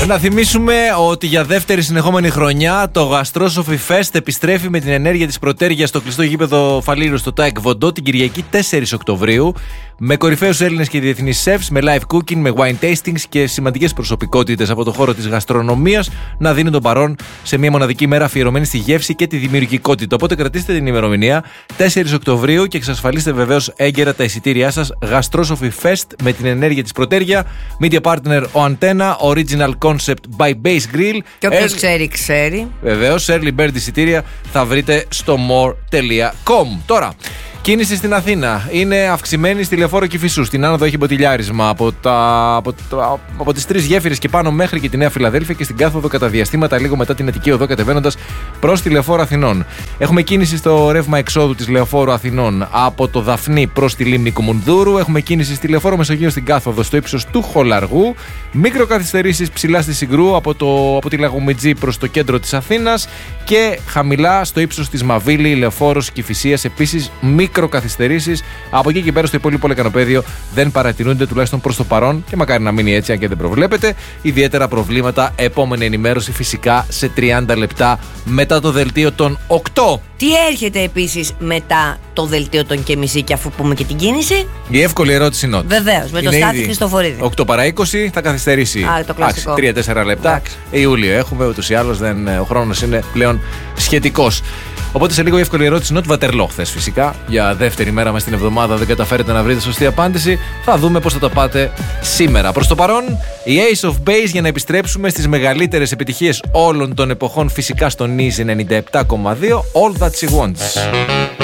Να θυμίσουμε ότι για δεύτερη συνεχόμενη χρονιά το Γαστρό Σοφι Fest επιστρέφει με την ενέργεια της πρωτέργειας στο κλειστό γήπεδο Φαλήρου στο ΤΑΕΚ Βοντό την Κυριακή 4 Οκτωβρίου. Με κορυφαίους Έλληνες και διεθνείς chefs, με live cooking, με wine tastings και σημαντικές προσωπικότητες από το χώρο της γαστρονομίας να δίνουν τον παρόν σε μια μοναδική μέρα αφιερωμένη στη γεύση και τη δημιουργικότητα. Οπότε κρατήστε την ημερομηνία 4 Οκτωβρίου και εξασφαλίστε βεβαίως έγκαιρα τα εισιτήριά σας. Γαστρό Σοφι Fest με την ενέργεια της πρωτέργεια. Media partner ο Antenna, original concept by Base Grill. Και όποιος ξέρει, ξέρει. Βεβαίως, early bird εισιτήρια θα βρείτε στο more.com. Τώρα, κίνηση στην Αθήνα είναι αυξημένη στη Λεωφόρο Κηφισού. Στην άνοδο έχει μποτιλιάρισμα από τις 3 γέφυρες και πάνω μέχρι και τη Νέα Φιλαδέλφια και στην κάθοδο κατά διαστήματα λίγο μετά την Αττική Οδό κατεβαίνοντας προς τη Λεωφόρο Αθηνών. Έχουμε κίνηση στο ρεύμα εξόδου της Λεωφόρου Αθηνών από το Δαφνί προς τη Λίμνη Κουμουνδούρου. Έχουμε κίνηση στη Λεωφόρο Μεσογείο στην κάθοδο στο ύψος του Χολαργού. Μικροκαθυστερήσεις ψηλά στη Συγκρού από τη Λαγομιτζή προς το κέντρο της Αθήνας και χαμηλά στο ύψος της Μαβίλη, Λεωφόρος Κηφισίας. Επίσης, μικροκαθυστερήσεις. Από εκεί και πέρα στο υπόλοιπο λεκανοπέδιο δεν παρατηρούνται τουλάχιστον προς το παρόν και μακάρι να μείνει έτσι, αν και δεν προβλέπετε. Ιδιαίτερα προβλήματα, επόμενη ενημέρωση φυσικά σε 30 λεπτά μετά το δελτίο των 8. Τι έρχεται επίσης μετά το δελτίο των και μισή και αφού πούμε και την κίνηση? Η εύκολη ερώτηση είναι ότι. Βεβαίως, με το Στάθη Χριστοφορίδη. 8 παρά 20 θα καθυστερήσει. Το κλασικό. 3-4 λεπτά. Ιούλιο έχουμε, ούτως ή άλλως ο χρόνος είναι πλέον σχετικός. Οπότε σε λίγο η εύκολη ερώτηση είναι ότι Βατερλό χθες φυσικά. Για δεύτερη μέρα μες στην εβδομάδα δεν καταφέρετε να βρείτε σωστή απάντηση. Θα δούμε πώς θα τα πάτε σήμερα. Προς το παρόν, η Ace of Base για να επιστρέψουμε στις μεγαλύτερες επιτυχίες όλων των εποχών φυσικά στον Easy 97,2. All That She Wants.